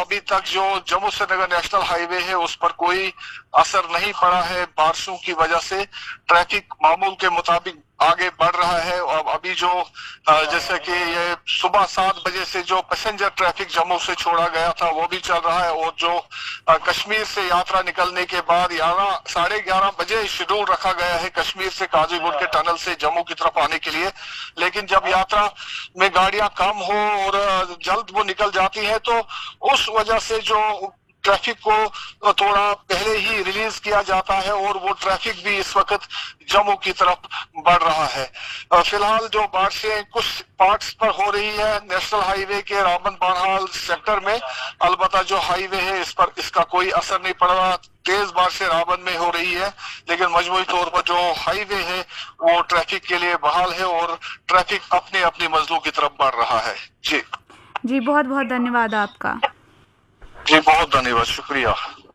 अभी तक जो जम्मू श्रीनगर नेशनल हाईवे है उस पर कोई असर नहीं पड़ा है। बारिशों की वजह से ट्रैफिक मामूल के मुताबिक आगे बढ़ रहा है। और अभी जो जैसे कि ये सुबह 7 बजे से जो पैसेंजर ट्रैफिक जम्मू से छोड़ा गया था वो भी चल रहा है, और जो कश्मीर से यात्रा निकलने के बाद 11:30 बजे शेड्यूल रखा गया है कश्मीर से काजीगुंड के टनल से जम्मू की तरफ आने के लिए। लेकिन जब यात्रा में गाड़ियां कम हो और जल्द वो निकल जाती है तो उस वजह से जो ट्रैफिक को थोड़ा पहले ही रिलीज किया जाता है और वो ट्रैफिक भी इस वक्त जम्मू की तरफ बढ़ रहा है। फिलहाल जो बारिशें कुछ पार्ट्स पर हो रही है नेशनल हाईवे के रामबन बानहाल सेक्टर में, अलबत्ता जो हाईवे है इस पर इसका कोई असर नहीं पड़ रहा। तेज बारिशें रामबन में हो रही है, लेकिन मजमूई तौर पर जो हाईवे है वो ट्रैफिक के लिए बहाल है और ट्रैफिक अपने अपनी मंजिलों की तरफ बढ़ रहा है। जी बहुत बहुत धन्यवाद आपका। जी बहुत धन्यवाद, शुक्रिया।